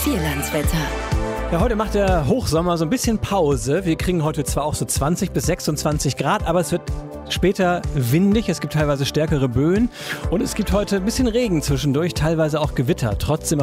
Vierlandswetter. Ja, heute macht der Hochsommer so ein bisschen Pause. Wir kriegen heute zwar auch so 20 bis 26 Grad, aber es wird später windig. Es gibt teilweise stärkere Böen und es gibt heute ein bisschen Regen zwischendurch, teilweise auch Gewitter. Trotzdem